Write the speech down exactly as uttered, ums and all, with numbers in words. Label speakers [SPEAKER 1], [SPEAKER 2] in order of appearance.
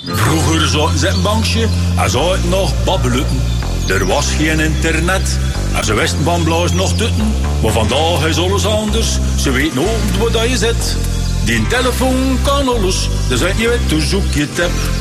[SPEAKER 1] Vroeger zaten ze in een bankje en zou het nog babbelen. Er was geen internet en ze wisten van blaas nog tutten. Maar vandaag is alles anders, ze weten ook waar je zit. Die telefoon kan alles, dus weet je weet, toen zoek je het hebt.